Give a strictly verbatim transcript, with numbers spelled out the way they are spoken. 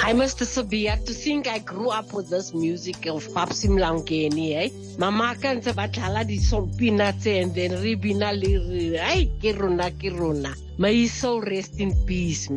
I must Sabia to think I grew up with this music of Papsi Mlangeni, eh? Mama can say batala di some peanuts and then ribina li ay kiruna kiruna. May his soul rest in peace.